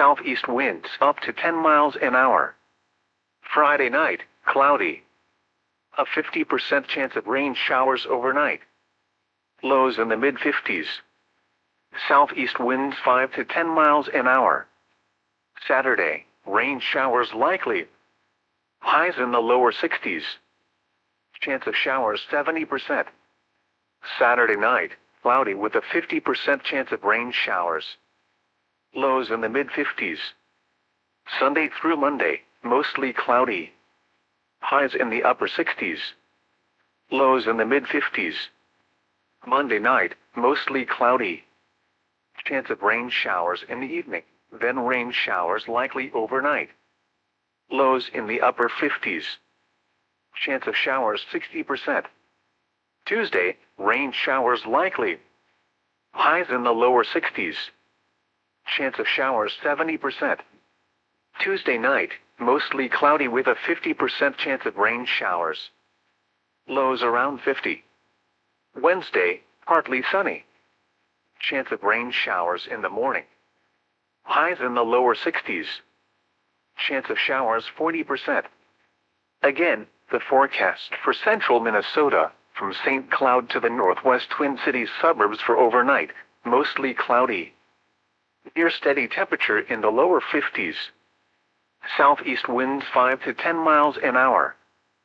southeast winds up to 10 miles an hour. Friday night, cloudy. A 50% chance of rain showers overnight. Lows in the mid-50s. Southeast winds 5 to 10 miles an hour. Saturday, rain showers likely. Highs in the lower 60s. Chance of showers 70%. Saturday night, cloudy with a 50% chance of rain showers. Lows in the mid-50s. Sunday through Monday, mostly cloudy. Highs in the upper 60s. Lows in the mid-50s. Monday night, mostly cloudy. Chance of rain showers in the evening, then rain showers likely overnight. Lows in the upper 50s. Chance of showers 60%. Tuesday, rain showers likely. Highs in the lower 60s. Chance of showers 70%. Tuesday night, mostly cloudy with a 50% chance of rain showers. Lows around 50. Wednesday, partly sunny. Chance of rain showers in the morning. Highs in the lower 60s. Chance of showers 40%. Again, the forecast for central Minnesota, from St. Cloud to the northwest Twin Cities suburbs for overnight, mostly cloudy. Near steady temperature in the lower 50s. Southeast winds 5 to 10 miles an hour.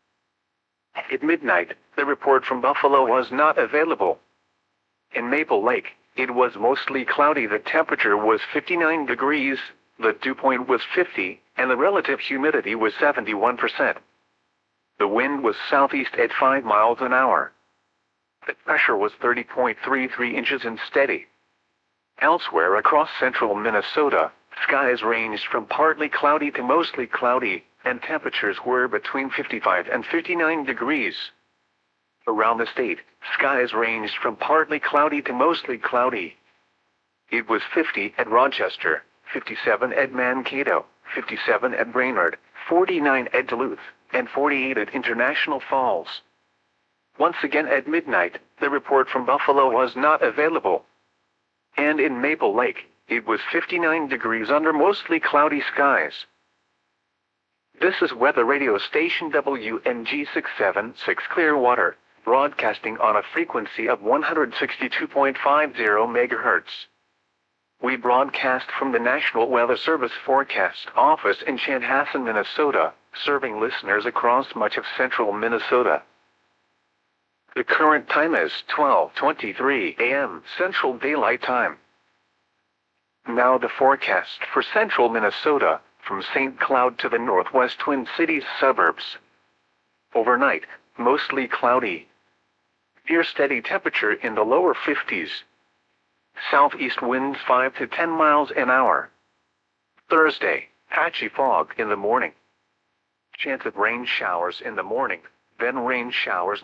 At midnight, the report from Buffalo was not available. In Maple Lake, it was mostly cloudy. The temperature was 59 degrees, the dew point was 50, and the relative humidity was 71%. The wind was southeast at 5 miles an hour. The pressure was 30.33 inches and steady. Elsewhere across central Minnesota, skies ranged from partly cloudy to mostly cloudy, and temperatures were between 55 and 59 degrees. Around the state, skies ranged from partly cloudy to mostly cloudy. It was 50 at Rochester, 57 at Mankato, 57 at Brainerd, 49 at Duluth, and 48 at International Falls. Once again at midnight, the report from Buffalo was not available. And in Maple Lake, it was 59 degrees under mostly cloudy skies. This is weather radio station WNG 676 Clearwater, broadcasting on a frequency of 162.50 MHz. We broadcast from the National Weather Service Forecast Office in Chanhassen, Minnesota, serving listeners across much of central Minnesota. The current time is 12:23 a.m. Central Daylight Time. Now the forecast for central Minnesota, from St. Cloud to the northwest Twin Cities suburbs. Overnight, mostly cloudy. Near steady temperature in the lower 50s. Southeast winds 5 to 10 miles an hour. Thursday, patchy fog in the morning. Chance of rain showers in the morning, then rain showers